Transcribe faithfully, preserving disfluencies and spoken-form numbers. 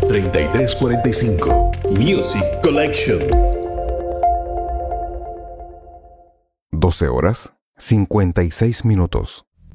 treinta y tres cuarenta y cinco. Music Collection. doce horas, cincuenta y seis minutos.